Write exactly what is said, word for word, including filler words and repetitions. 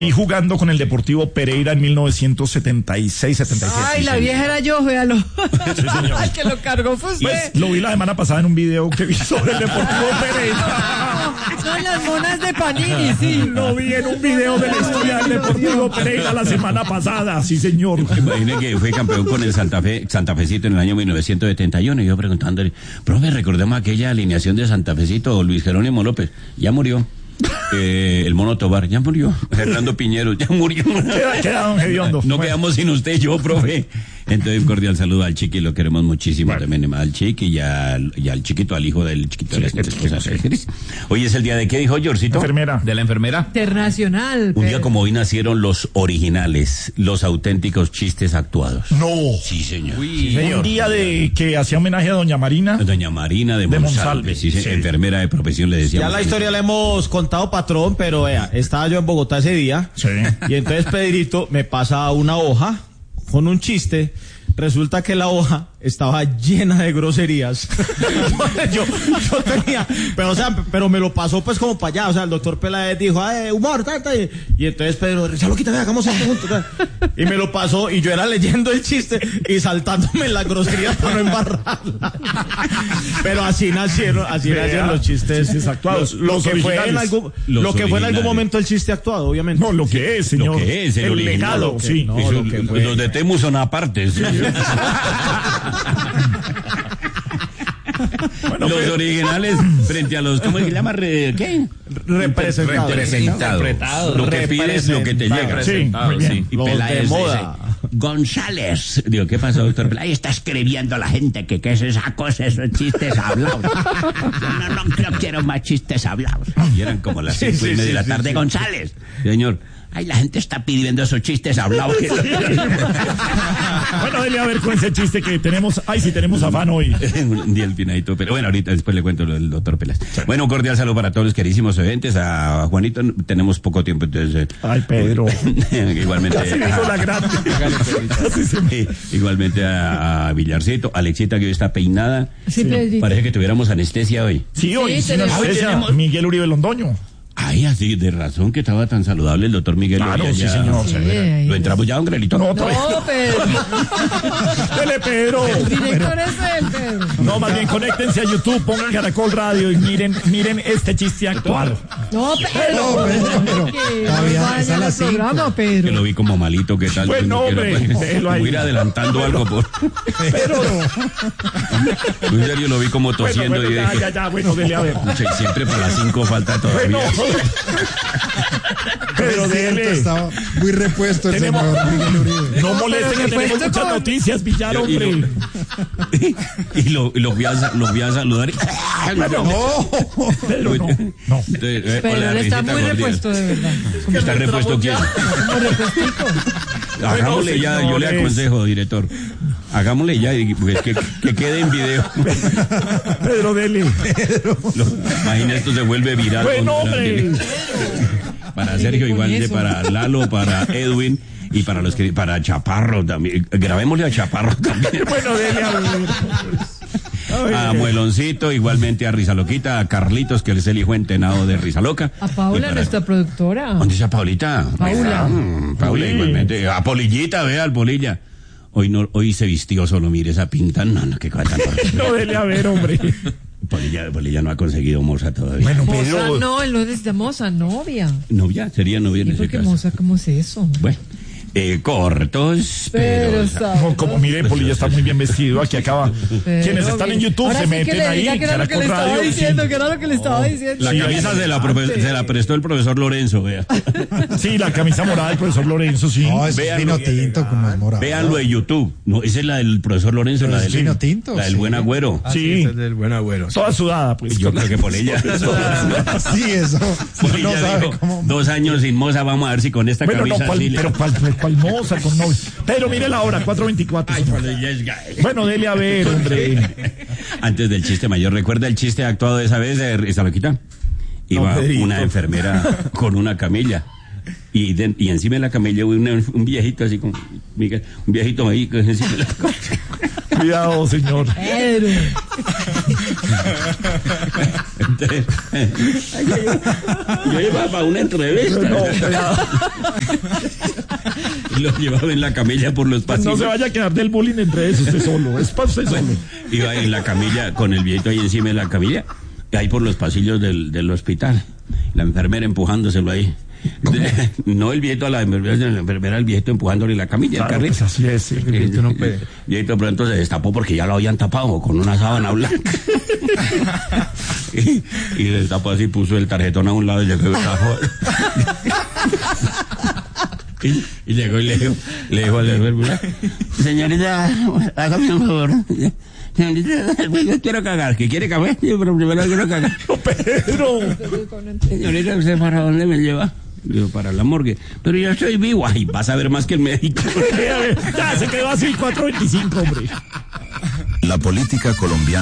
Y jugando con el Deportivo Pereira en mil novecientos setenta y seis setenta y siete. Ay, la vieja era yo, véalo. Sí, señor. El que lo cargó fue usted. Pues, lo vi la semana pasada en un video que vi sobre el Deportivo Pereira. Son las monas de Panini, sí. Lo vi en un video de la historia del Deportivo Pereira la semana pasada, sí, señor. Imagine que fue campeón con el Santa Fe, Santa Fecito en el año mil novecientos setenta y uno, y yo preguntándole, profe, recordemos aquella alineación de Santa Fecito, Luis Jerónimo López, ya murió. Eh, el Mono Tobar, ya murió. Fernando Piñero, ya murió. Queda, queda don Hediondo. No quedamos sin usted, yo, profe. Entonces, un cordial saludo al Chiqui, lo queremos muchísimo, bueno. También al Chiqui y al, y al chiquito, al hijo del chiquito. Sí, de la sí, sí. Hoy es el día de ¿qué dijo Yorcito? Enfermera. De la enfermera. Internacional. Un día como hoy nacieron los originales, los auténticos chistes actuados. No. Sí, señor. Uy, sí, señor. Un día de que hacía homenaje a doña Marina. Doña Marina de, de Monsalve. Sí, sí. Enfermera de profesión, le decíamos. Ya la historia la hemos contado, patrón, pero vea, estaba yo en Bogotá ese día. Sí. Y entonces Pedrito me pasa una hoja con un chiste. Resulta que la hoja estaba llena de groserías. yo, yo tenía, pero o sea, pero me lo pasó pues como para allá, o sea, el doctor Peláez dijo, ay, humor, ta, ta, y entonces Pedro, ya lo quita, hagamos esto juntos, ta. Y me lo pasó, y yo era leyendo el chiste y saltándome las groserías para no embarrarla. Pero así nacieron, así Vea, nacieron los chistes, chistes actuados, lo, los lo que fue en originales. algún, Los lo que fue en algún originales. momento el chiste actuado, obviamente. No, lo que es, señor. Lo que es, el, el original. legado, Que, sí. no, Eso, lo que fue. Los de Temu son apartes. Sí. Bueno, los pero... originales frente a los, ¿cómo se llama? Re, ¿Qué? Representados. Representados. Lo que pides, lo que te llega. Sí, muy bien. Sí. Y los Peláez de moda. Dice, González. Digo, ¿qué pasó, doctor Peláez? Ahí está escribiendo la gente que qué es esa cosa, esos chistes hablados. No, no, no, no quiero más chistes hablados. Y eran como las cinco sí, y media sí, de la tarde. Sí, sí. González. Señor. Ay, la gente está pidiendo esos chistes hablados. Bueno, dele a ver con ese chiste que tenemos. Ay, sí, tenemos afán hoy. Un día el pinadito, pero bueno, ahorita después le cuento lo del doctor Peláez. Sí. Bueno, un cordial saludo para todos los queridísimos oyentes. A Juanito, tenemos poco tiempo, entonces. Ay, Pedro. Igualmente. Ya se me hizo la grande. Sí, igualmente a, a Villarcito, Alexita, que hoy está peinada. Sí, sí. Parece que tuviéramos anestesia hoy. Sí, hoy, sí, sí, anestesia. Tenemos... Miguel Uribe Londoño. Ay, así, de razón que estaba tan saludable el doctor Miguel. Claro, Uribe, sí, ya. señor. Sí, ¿Lo entramos ya, don Grelito? No, no, Pedro. Dele, Pedro. El director es él, Pedro. No, más bien, conéctense a YouTube, pongan Caracol Radio y miren, miren este chiste actual. No, Pedro. No, Pedro, pero todavía es a las cinco. Programa, Pedro. Que lo vi como malito, ¿qué tal? Bueno, hombre, quiera, pues, ir adelantando algo por... Pero... En serio, lo vi como tosiendo. Bueno, bueno, y ya, dije, ya, ya, bueno, dele a ver. Siempre para las cinco falta todavía. Bueno. Pero dele. Estaba muy repuesto el tenemos... senador Miguel Uribe. No molesten que tenemos muchas con... noticias, Villar, hombre. Y lo, y lo, voy, a, lo voy a saludar. Y... Pero no. Pedro, no. no. Entonces, eh, pero él está muy cordial. Repuesto, de verdad. ¿Está repuesto quién? Hagámosle ya, señores. Yo le aconsejo, director. Hagámosle ya, pues, que, que quede en video. Pedro, dele. Pedro. Lo, imagina, esto se vuelve viral. Bueno, hombre. Para Sergio, igual de para Lalo, para Edwin y para los que, para Chaparro también. Grabémosle a Chaparro también. Bueno, dele a ver. A Mueloncito, igualmente a Rizaloquita, a Carlitos, que es el hijo entenado de Rizaloca. A Paula, para... nuestra productora. ¿Dónde está Paulita? Paula. Mm, Paula, sí. Igualmente. A Polillita, vea, al Polilla. Hoy no, hoy se vistió solo, mire esa pinta. No, no, qué cosa. No, dele a ver, hombre. Polilla, Polilla no ha conseguido moza todavía. Bueno, moza pero... no, él no necesita moza, novia. ¿Novia? Sería novia en ¿Y ese por qué caso. moza? ¿Cómo es eso? Bueno. Eh, cortos, pero... pero no, como mire, Polilla está muy bien vestido, aquí acaba. Pero, quienes están bien. En YouTube ahora se sí meten que ahí, que era lo que le estaba Radio, diciendo, sí. que era lo que le estaba diciendo. La sí, camisa se la, profe, se la prestó el profesor Lorenzo, vea. Sí, la camisa morada del profesor Lorenzo, sí. No, es vino tinto como es morado. Véanlo en YouTube. No, esa es la del profesor Lorenzo, pero la del vino tinto. La del sí. buen agüero. Ah, sí, es del buen agüero. Toda sudada, pues. Yo creo que Polilla. Sí, eso. Polilla no sabe dijo, cómo... dos años sin moza, vamos a ver si con esta bueno, camisa no, cual, así pero cuál cuál moza con novio. Pero mire la hora, cuatro veinticuatro. Ay, es bueno, dele a ver, hombre. Antes del chiste mayor, ¿recuerda el chiste actuado de esa vez de esa loquita? Iba no, una enfermera con una camilla Y, de- y encima de la camilla un, un viejito así como, Miguel, un viejito ahí que encima de la camilla. Cuidado, señor. Pedro. Entonces, yo llevaba para una entrevista. No, cuidado. Y lo llevaba en la camilla por los pasillos. No se vaya a quedar del bullying entre eso, usted solo. Es para usted solo. Iba en la camilla, con el viejito ahí encima de la camilla, ahí por los pasillos del, del hospital. La enfermera empujándoselo ahí. De- no el viejito a la enfermera, sino la enfermera al viejito empujándole la camilla, Claro, el carrito. pues así es, sí. El viejito no puede. El viejito pronto se destapó porque ya lo habían tapado con una sábana blanca. y, y le destapó así, puso el tarjetón a un lado y llegó y tapó. Y, y llegó y le dijo, le dijo a la enfermera, señorita, hágame un favor. Señorita, yo quiero cagar. ¿Que quiere cagar? Yo, pero primero quiero cagar. Pedro. Señorita, ¿usted para dónde me lleva? Digo, para la morgue. Pero yo estoy vivo. Ay, vas a ver más que el médico. Ya se quedó así, cuatro veinticinco, hombre. La política colombiana